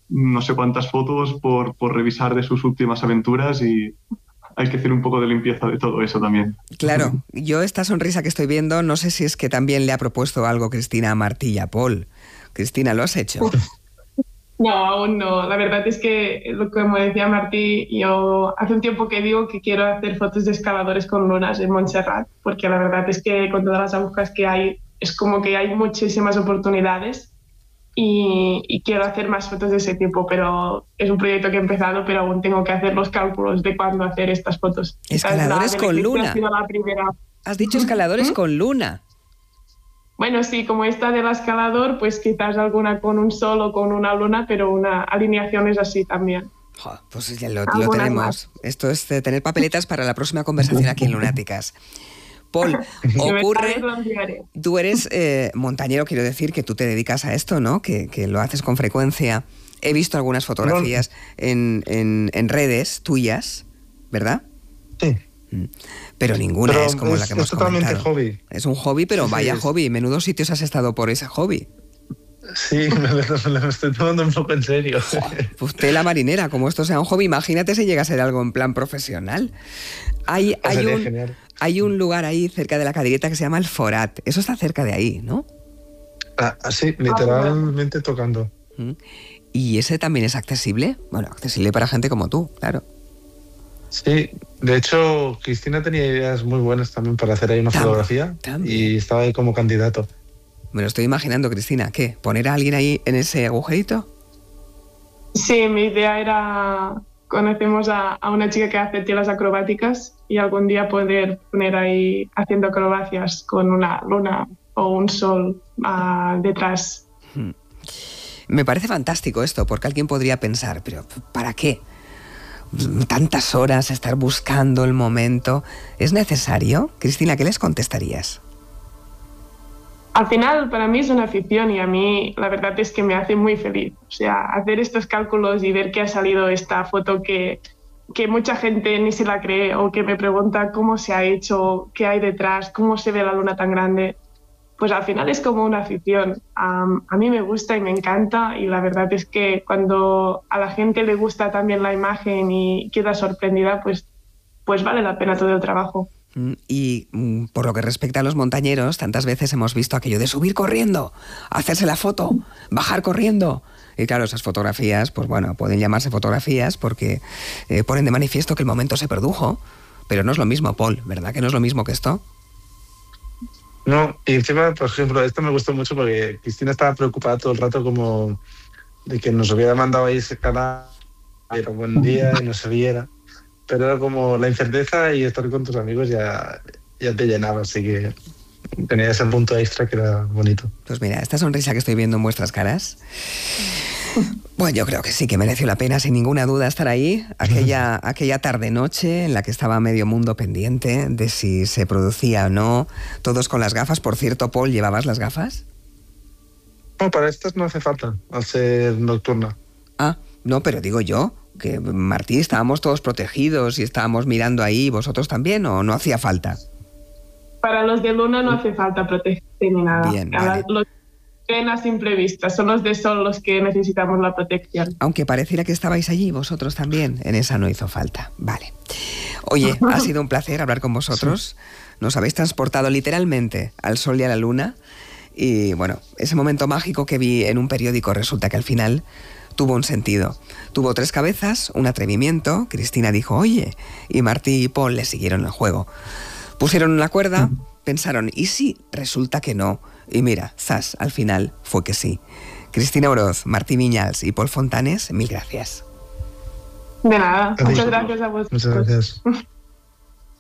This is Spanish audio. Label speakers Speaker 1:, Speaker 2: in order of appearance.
Speaker 1: no sé cuántas fotos por revisar de sus últimas aventuras y hay que hacer un poco de limpieza de todo eso también.
Speaker 2: Claro, yo esta sonrisa que estoy viendo, no sé si es que también le ha propuesto algo Cristina a Martí y a Paul. Cristina, ¿lo has hecho?
Speaker 3: No, aún no. La verdad es que, como decía Martí, yo hace un tiempo que digo que quiero hacer fotos de escaladores con lunas en Montserrat, porque la verdad es que con todas las agujas que hay, es como que hay muchísimas oportunidades y quiero hacer más fotos de ese tipo, pero es un proyecto que he empezado, pero aún tengo que hacer los cálculos de cuándo hacer estas fotos.
Speaker 2: Escaladores con luna.
Speaker 3: Ha sido la primera.
Speaker 2: Has dicho escaladores con luna.
Speaker 3: Bueno, sí, como esta del escalador, pues quizás alguna con un sol o con una luna, pero una alineación es así también.
Speaker 2: Pues ya lo tenemos. Más. Esto es tener papeletas para la próxima conversación aquí en Lunáticas. Paul, ocurre... Tú eres montañero, quiero decir que tú te dedicas a esto, ¿no? Que lo haces con frecuencia. He visto algunas fotografías en redes tuyas, ¿verdad?
Speaker 4: Sí.
Speaker 2: Pero ninguna es como la que hemos comentado.
Speaker 4: Es totalmente hobby.
Speaker 2: Es un hobby, pero sí, vaya hobby. Menudos sitios has estado por ese hobby.
Speaker 4: Sí, me lo estoy tomando un poco en serio.
Speaker 2: Pues tela marinera, como esto sea un hobby, imagínate si llega a ser algo en plan profesional. Hay un lugar ahí cerca de la Cadireta que se llama El Forat. Eso está cerca de ahí, ¿no?
Speaker 4: Sí, literalmente tocando.
Speaker 2: ¿Y ese también es accesible? Bueno, accesible para gente como tú, claro.
Speaker 4: Sí, de hecho, Cristina tenía ideas muy buenas también para hacer ahí una fotografía y estaba ahí como candidato.
Speaker 2: Me lo estoy imaginando, Cristina. ¿Qué? ¿Poner a alguien ahí en ese agujerito?
Speaker 3: Sí, mi idea era... Conocemos a una chica que hace telas acrobáticas y algún día poder poner ahí haciendo acrobacias con una luna o un sol detrás.
Speaker 2: Me parece fantástico esto, porque alguien podría pensar, pero ¿para qué? Tantas horas estar buscando el momento. ¿Es necesario? Cristina, ¿qué les contestarías?
Speaker 3: Al final, para mí es una afición y a mí la verdad es que me hace muy feliz. O sea, hacer estos cálculos y ver que ha salido esta foto que mucha gente ni se la cree o que me pregunta cómo se ha hecho, qué hay detrás, cómo se ve la luna tan grande, pues al final es como una afición. A mí me gusta y me encanta y la verdad es que cuando a la gente le gusta también la imagen y queda sorprendida, pues vale la pena todo el trabajo.
Speaker 2: Y por lo que respecta a los montañeros, tantas veces hemos visto aquello de subir corriendo, hacerse la foto, bajar corriendo. Y claro, esas fotografías, pues bueno, pueden llamarse fotografías porque ponen de manifiesto que el momento se produjo, pero no es lo mismo, Paul, ¿verdad? Que no es lo mismo que esto.
Speaker 4: No, y encima, por ejemplo, esto me gustó mucho porque Cristina estaba preocupada todo el rato como de que nos hubiera mandado ahí ese canal, era buen día y no se viera. Pero era como la incerteza y estar con tus amigos ya te llenaba, así que tenía ese punto extra que era bonito.
Speaker 2: Pues mira, esta sonrisa que estoy viendo en vuestras caras, bueno, yo creo que sí que mereció la pena, sin ninguna duda, estar ahí, aquella tarde-noche en la que estaba medio mundo pendiente de si se producía o no, todos con las gafas. Por cierto, Paul, ¿llevabas las gafas?
Speaker 4: No, para estas no hace falta, al ser nocturna.
Speaker 2: Ah, no, pero digo yo, que Martí, estábamos todos protegidos y estábamos mirando ahí, ¿vosotros también o no hacía falta?
Speaker 3: Para los de luna no hace falta protegerse ni nada.
Speaker 2: Bien, vale.
Speaker 3: Los ven a simple vista, son los de sol los que necesitamos la protección.
Speaker 2: Aunque pareciera que estabais allí, vosotros también, en esa no hizo falta. Vale. Oye, ha sido un placer hablar con vosotros. Sí. Nos habéis transportado literalmente al sol y a la luna. Y bueno, ese momento mágico que vi en un periódico resulta que al final tuvo un sentido. Tuvo 3 cabezas, un atrevimiento. Cristina dijo, oye, y Martí y Paul le siguieron el juego. Pusieron una cuerda, pensaron, ¿y si resulta que no? Y mira, zas, al final fue que sí. Cristina Oroz, Martí Viñals y Paul Fontanes, mil gracias.
Speaker 3: De nada, muchas gracias a vosotros.
Speaker 4: Muchas gracias.